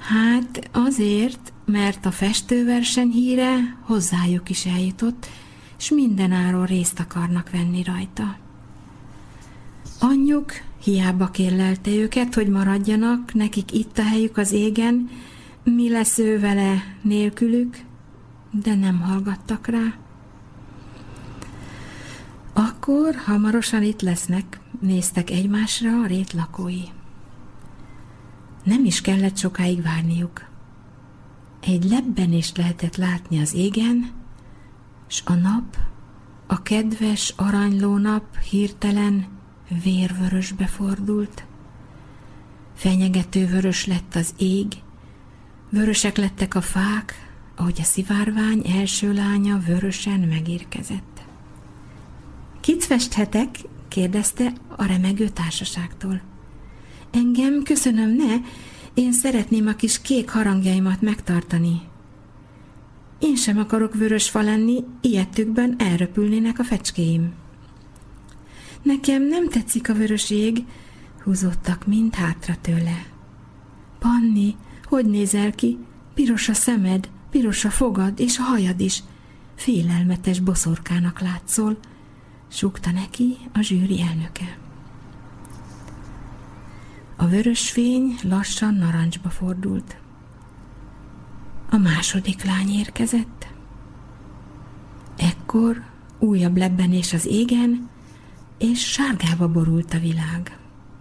Hát azért, mert a festőverseny híre hozzájuk is eljutott, s mindenáron részt akarnak venni rajta. Anyjuk hiába kérlelte őket, hogy maradjanak, nekik itt a helyük az égen, mi lesz ő vele nélkülük, de nem hallgattak rá. Akkor hamarosan itt lesznek, néztek egymásra a rét lakói. Nem is kellett sokáig várniuk. Egy lebbenést lehetett látni az égen, s a nap, a kedves aranyló nap hirtelen vérvörösbe fordult. Fenyegető vörös lett az ég, vörösek lettek a fák, ahogy a szivárvány első lánya vörösen megérkezett. Kit festhetek? Kérdezte a remegő társaságtól. Engem, köszönöm, ne, én szeretném a kis kék harangjaimat megtartani. Én sem akarok vörös fa lenni, ilyettükben elröpülnének a fecskéim. Nekem nem tetszik a vörös ég, húzódtak mind hátra tőle. Panni, hogy nézel ki? Piros a szemed, piros a fogad és a hajad is. Félelmetes boszorkának látszol, súgta neki a zsűri elnöke. A vörös fény lassan narancsba fordult. A második lány érkezett. Ekkor újabb lebbenés az égen, és sárgába borult a világ.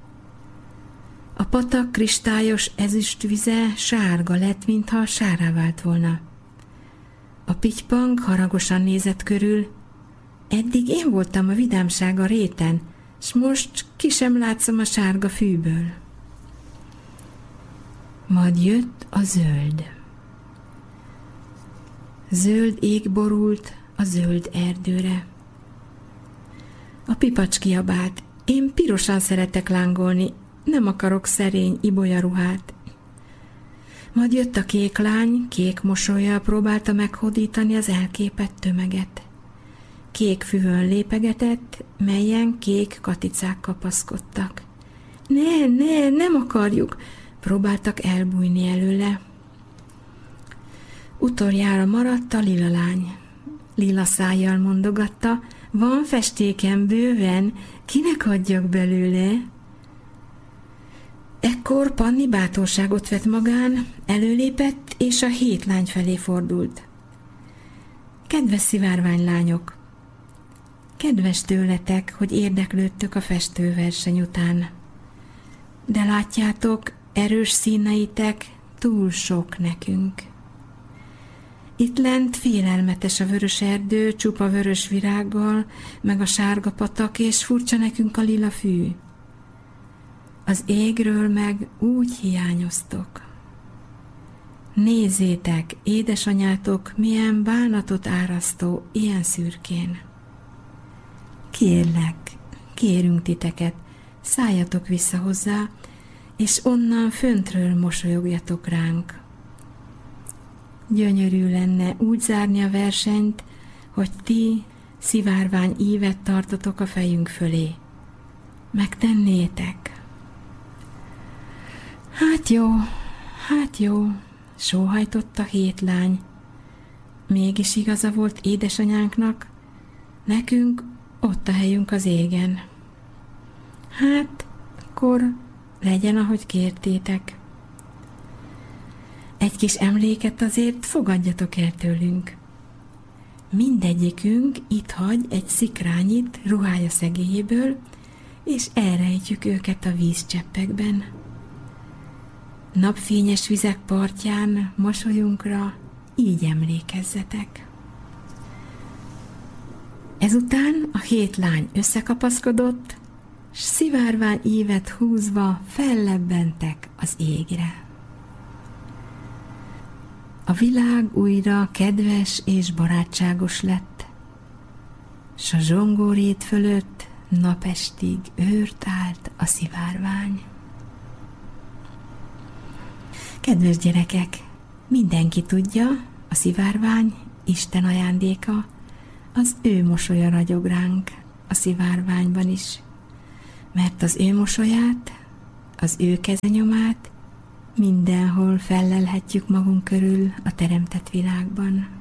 A patak kristályos ezüstvize sárga lett, mintha sárrá vált volna. A pitypang haragosan nézett körül. Eddig én voltam a vidámság a réten, s most ki sem látszom a sárga fűből. Majd jött a zöld. Zöld ég borult a zöld erdőre. A pipacs kiabált, én pirosan szeretek lángolni, nem akarok szerény ibolyaruhát. Majd jött a kék lány, kék mosollyal próbálta meghódítani az elképett tömeget. Kék füvön lépegetett, melyen kék katicák kapaszkodtak. Ne, nem akarjuk! Próbáltak elbújni előle. Utoljára maradt a lila lány. Lila szájjal mondogatta, van festékem bőven, kinek adjak belőle? Ekkor Panni bátorságot vett magán, előlépett, és a 7 lány felé fordult. Kedves szivárványlányok! Kedves tőletek, hogy érdeklődtök a festőverseny után. De látjátok, erős színeitek túl sok nekünk. Itt lent félelmetes a vörös erdő, csupa vörös virággal, meg a sárga patak, és furcsa nekünk a lila fű. Az égről meg úgy hiányoztok. Nézzétek, édesanyátok milyen bánatot árasztó ilyen szürkén. Kérlek, kérünk titeket, szálljatok vissza hozzá, és onnan föntről mosolyogjatok ránk. Gyönyörű lenne úgy zárni a versenyt, hogy ti szivárvány ívet tartotok a fejünk fölé. Megtennétek? Hát jó, sóhajtott a 7 lány. Mégis igaza volt édesanyánknak, nekünk ott a helyünk az égen. Hát, akkor legyen, ahogy kértétek. Egy kis emléket azért fogadjatok el tőlünk. Mindegyikünk itt hagy egy szikrányit ruhája szegélyéből, és elrejtjük őket a vízcseppekben. Napfényes vizek partján mosolyunkra így emlékezzetek. Ezután a 7 lány összekapaszkodott, s szivárvány ívet húzva fellebbentek az égre. A világ újra kedves és barátságos lett, s a zsongórét fölött napestig őrt állt a szivárvány. Kedves gyerekek, mindenki tudja, a szivárvány Isten ajándéka, az ő mosolya ragyog ránk a szivárványban is, mert az ő mosolyát, az ő kezenyomát Mindenhol fellelhetjük magunk körül a teremtett világban.